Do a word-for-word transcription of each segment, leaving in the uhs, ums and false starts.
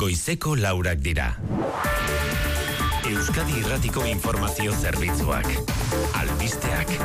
goizeko laurak dira. Euskadi Irratiko Informazio Zerbitzuak. Albisteak.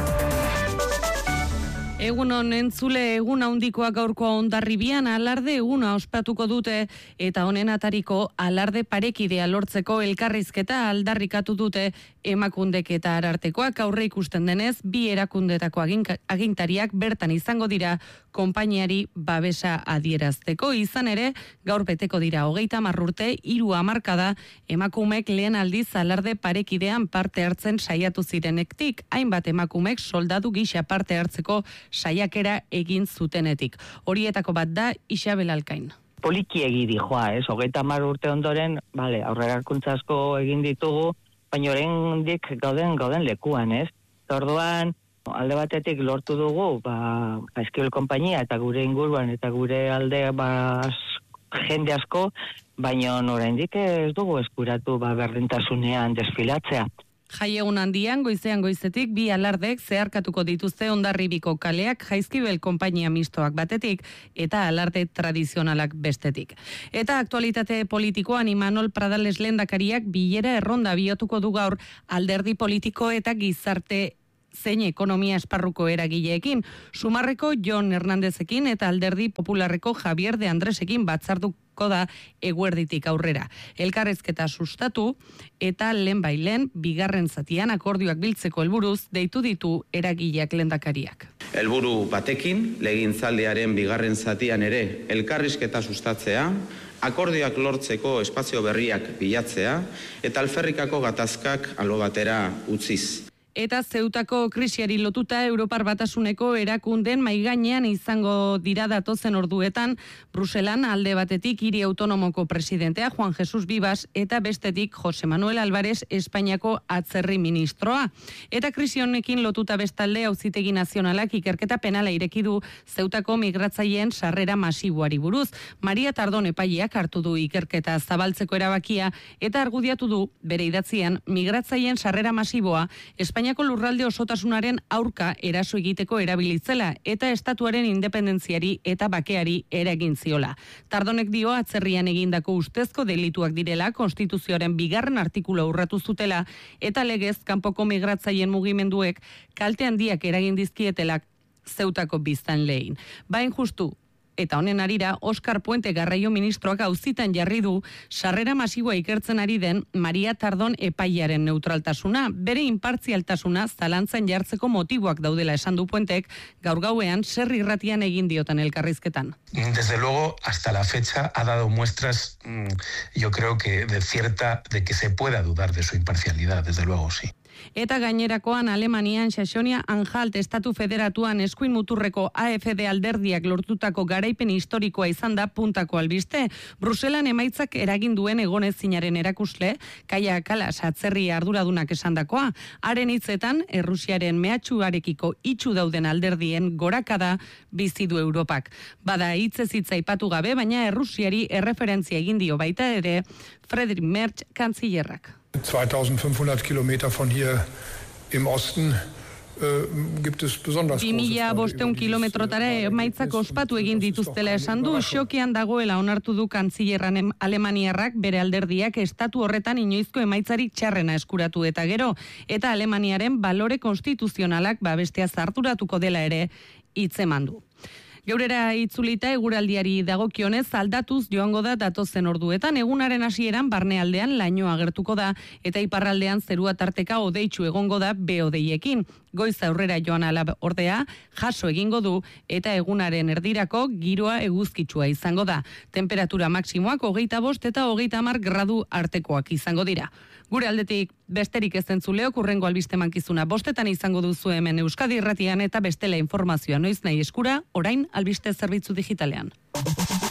Egun honen entzule, egun handikoa gaurkoa Hondarribian alarde eguna ospatuko dute eta honen atariko alarde parekidea lortzeko elkarrizketa aldarrikatu dute Emakundek eta Arartekoak. Aurre ikusten denez, bi erakundetako agintariak bertan izango dira konpainiari babesa adierazteko. Izan ere, gaur beteko dira hogeita hamar urte, hiru hamarkada emakumek lehen aldiz alarde parekidean parte hartzen saiatu zirenektik, hainbat emakumek soldadu gisa parte hartzeko saiakera egin zutenetik. Horietako bat da Isabel Alkain. Poliki egidi joa, ez? Hogeita hamar urte ondoren, bale, aurrerakuntza asko egin ditugu, baina oraindik gauden gauden lekuan, ez? Orduan, alde batetik lortu dugu, ba, Jaizkibel konpainia eta gure inguruan eta gure alde ba, jende asko, baina oraindik ez dugu eskuratu ba, berdintasunean desfilatzea. Jaiegun handian, goizean goizetik, bi alardek zeharkatuko dituzte Hondarribiko kaleak Jaizkibel konpainia mistoak batetik eta alarde tradizionalak bestetik. Eta aktualitate politikoan Imanol Pradales lehendakariak bilera erronda bihurtuko du gaur alderdi politiko eta gizarte zein ekonomia esparruko eragileekin, Sumarreko Jon Hernandezekin eta Alderdi Popularreko Javier de Andresekin batzarduko da eguerditik aurrera. Elkarrezketa sustatu eta lehenbailen bigarren zatian akordioak biltzeko helburuz deitu ditu eragileak lehendakariak. Helburu batekin, legintzaldiaren bigarren zatian ere elkarrizketa sustatzea, akordioak lortzeko espazio berriak bilatzea eta alferrikako gatazkak albo batera utziz. Eta Zeutako krisiari lotuta Europar Batasuneko erakunden maigainean izango dira datozen orduetan Bruselan alde batetik hiri autonomoko presidentea Juan Jesus Vivas eta bestetik Jose Manuel Álvarez Espainiako atzerri ministroa. Eta krisi honekin lotuta bestalde Auzitegi Nazionalak ikerketa penala ireki du Zeutako migratzaileen sarrera masiboari buruz. Maria Tardon epaileak hartu du ikerketa zabaltzeko erabakia eta argudiatu du bere idatzian migratzaileen sarrera masiboa Espainiako lurralde osotasunaren aurka eraso egiteko erabilitzela eta estatuaren independentziari eta bakeari eragin ziola. Tardonek dio atzerrian egindako ustezko delituak direla konstituzioaren bigarren artikula urratu zutela eta legez kanpoko migratzaileen mugimenduek kalte handiak eragin dizkietela Zeutako biztanleei. Bain justu eta honen arira, Oskar Puente garraio ministroak auzitan jarri du sarrera masiboa ikertzen ari den Maria Tardon epailearen neutraltasuna, bere inpartzialtasuna zalantzan jartzeko motiboak daudela esan du Puentek, gaur gauean zer irratian egin diotan elkarrizketan. Desde luego, hasta la fecha ha dado muestras, yo creo que de cierta, de que se pueda dudar de su imparcialidad, desde luego, sí. Eta gainerakoan Alemanian Saxonia Anhalt estatu federatuan eskuin muturreko A F D alderdiak lortutako garaipen historikoa izan da puntako albiste. Bruselan emaitzak eragin duen egonezinaren erakusle, Kaia Kalas atzerri arduradunak esandakoa. Haren hitzetan, Errusiaren mehatxuarekiko itxu dauden alderdien gorakada bizi du Europak. Bada hitzez hitza aipatu gabe, baina Errusiari erreferentzia egin dio baita ere Friedrich Merz kantzillerrak. zweitausendfünfhundert Kilometer von hier im Osten äh, gibt es besonders bi mila bostehun kilometrotara emaitzak ospatu egin dituztela esan du, xokean dagoela onartu du kantzillerran alemaniarrak bere alderdiak estatu horretan inoizko emaitzarik txarrena eskuratu eta gero, eta Alemaniaren balore konstituzionalak babestea zarturatuko dela ere hitzeman du. Geurera itzulita eguraldiari dagokionez aldatuz joango da datozen orduetan, egunaren hasieran barnealdean lainoa agertuko da eta iparraldean zerua tarteka hodeitsu egongo da behodeiekin. Goiz aurrera joan ala ordea jaso egingo du eta egunaren erdirako giroa eguzkitsua izango da. Temperatura maksimoak hogeita bost eta hogeita hamar gradu artekoak izango dira. Gure aldetik besterik ez entzuleok hurrengo albiste mankizuna bostetan izango duzu hemen Euskadi Irratian eta bestela informazioa noiz nahi eskura orain albiste zerbitzu digitalean.